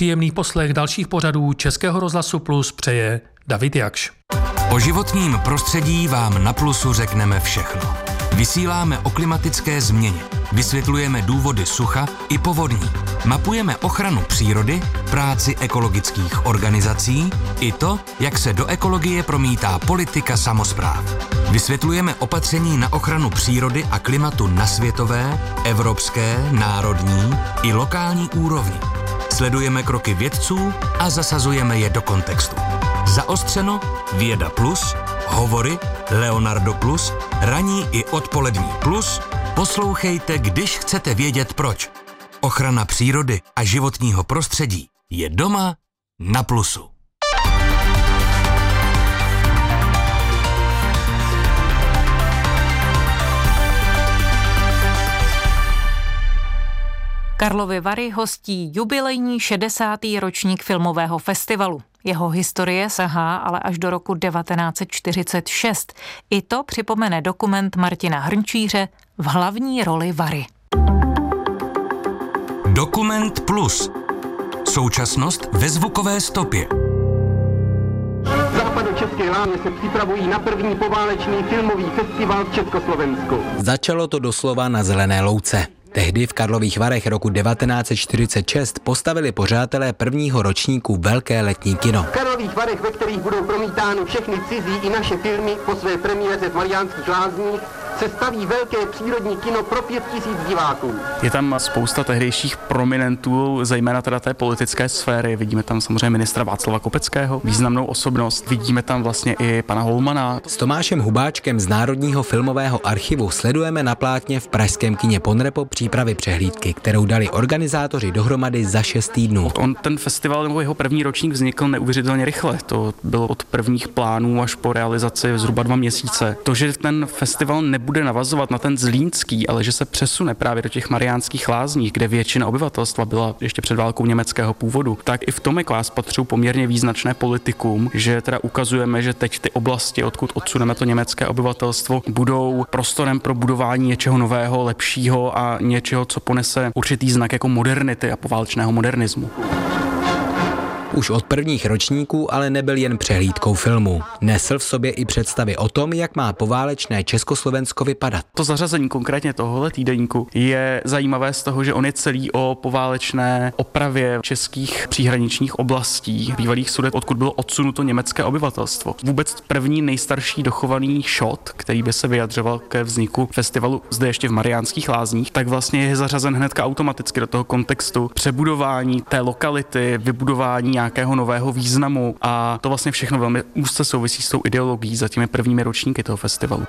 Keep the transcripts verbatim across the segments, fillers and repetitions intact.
Příjemný poslech dalších pořadů Českého rozhlasu Plus přeje David Jakš. O životním prostředí vám na Plusu řekneme všechno. Vysíláme o klimatické změně, vysvětlujeme důvody sucha i povodní, mapujeme ochranu přírody, práci ekologických organizací i to, jak se do ekologie promítá politika samospráv. Vysvětlujeme opatření na ochranu přírody a klimatu na světové, evropské, národní i lokální úrovni. Sledujeme kroky vědců a zasazujeme je do kontextu. Zaostřeno, Věda Plus, Hovory, Leonardo Plus, Ranní i odpolední Plus. Poslouchejte, když chcete vědět proč. Ochrana přírody a životního prostředí je doma na Plusu. Karlovy Vary hostí jubilejní šedesátý ročník filmového festivalu. Jeho historie sahá ale až do roku devatenáct set čtyřicet šest. I to připomene dokument Martina Hrnčíře V hlavní roli Vary. Dokument Plus. Současnost ve zvukové stopě. Západočeské lány se připravují na první poválečný filmový festival v Československu. Začalo to doslova na Zelené louce. Tehdy v Karlových Varech roku devatenáct set čtyřicet šest postavili pořadatelé prvního ročníku velké letní kino. V Karlových Varech, ve kterých budou promítány všechny cizí i naše filmy po své premiéře v Mariánských Lázních, se staví velké přírodní kino pro pět tisíc diváků. Je tam spousta tehdejších prominentů, zejména teda té politické sféry. Vidíme tam samozřejmě ministra Václava Kopeckého, významnou osobnost. Vidíme tam vlastně i pana Holmana. S Tomášem Hubáčkem z Národního filmového archivu sledujeme na plátně v pražském kině Ponrepo přípravy přehlídky, kterou dali organizátoři dohromady za šest týdnů. On ten festival nebo jeho první ročník vznikl neuvěřitelně rychle. To bylo od prvních plánů až po realizaci zhruba dva měsíce. To, že ten festival nebude navazovat na ten zlínský, ale že se přesune právě do těch Mariánských Lázních, kde většina obyvatelstva byla ještě před válkou německého původu, tak i v tom k vás patřou poměrně význačné politikum, že teda ukazujeme, že teď ty oblasti, odkud odsuneme to německé obyvatelstvo, budou prostorem pro budování něčeho nového, lepšího a něčeho, co ponese určitý znak jako modernity a poválečného modernismu. Už od prvních ročníků ale nebyl jen přehlídkou filmu. Nesl v sobě i představy o tom, jak má poválečné Československo vypadat. To zařazení konkrétně tohohle týdeníku je zajímavé z toho, že on je celý o poválečné opravě českých příhraničních oblastí, bývalých Sudet, odkud bylo odsunuto německé obyvatelstvo. Vůbec první nejstarší dochovaný shot, který by se vyjadřoval ke vzniku festivalu zde ještě v Mariánských Lázních, tak vlastně je zařazen hnedka automaticky do toho kontextu přebudování té lokality, vybudování nějakého nového významu a to vlastně všechno velmi úzce souvisí s tou ideologií za těmi prvními ročníky toho festivalu.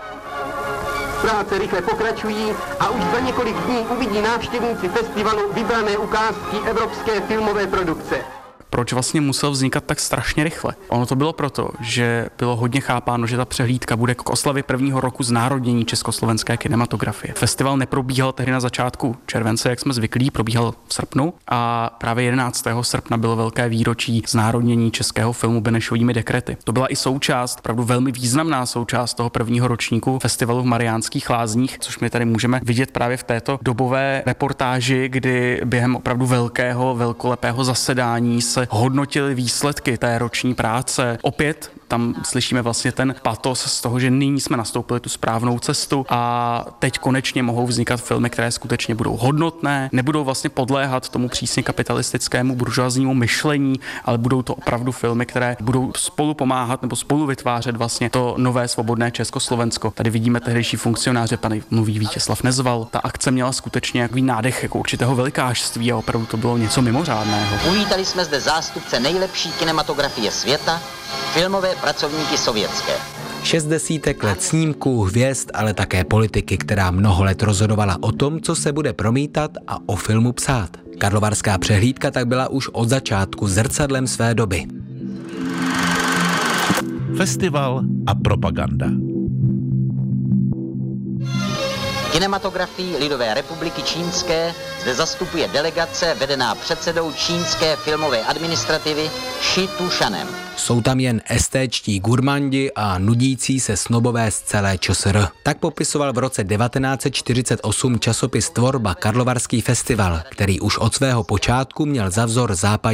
Práce rychle pokračují a už za několik dní uvidí návštěvníci festivalu vybrané ukázky evropské filmové produkce. Proč vlastně musel vznikat tak strašně rychle? Ono to bylo proto, že bylo hodně chápáno, že ta přehlídka bude k oslavě prvního roku znárodnění československé kinematografie. Festival neprobíhal tehdy na začátku července, jak jsme zvyklí, probíhal v srpnu a právě jedenáctého srpna bylo velké výročí znárodnění českého filmu Benešovými dekrety. To byla i součást, opravdu velmi významná součást toho prvního ročníku festivalu v Mariánských Lázních, což my tady můžeme vidět právě v této dobové reportáži, kdy během opravdu velkého, velkolepého zasedání se hodnotili výsledky té roční práce. Opět tam slyšíme vlastně ten patos z toho, že nyní jsme nastoupili tu správnou cestu a teď konečně mohou vznikat filmy, které skutečně budou hodnotné, nebudou vlastně podléhat tomu přísně kapitalistickému buržoaznímu myšlení, ale budou to opravdu filmy, které budou spolu pomáhat nebo spolu vytvářet vlastně to nové svobodné Československo. Tady vidíme tehdejší funkcionáře, pan mluví Vítězslav Nezval. Ta akce měla skutečně jaký nádech jako určitého velikářství a opravdu to bylo něco mimořádného. Uvítali jsme zde zástupce nejlepší kinematografie světa, filmové pracovníky sovětské. Šest desítek let snímků, hvězd, ale také politiky, která mnoho let rozhodovala o tom, co se bude promítat a o filmu psát. Karlovarská přehlídka tak byla už od začátku zrcadlem své doby. Festival a propaganda. Kinematografii Lidové republiky čínské zde zastupuje delegace vedená předsedou čínské filmové administrativy Shi Tushanem. Jsou tam jen estéčtí gurmandi a nudící se snobové z celé ČSR. Tak popisoval v roce devatenáct set čtyřicet osm časopis Tvorba Karlovarský festival, který už od svého počátku měl za vzor západ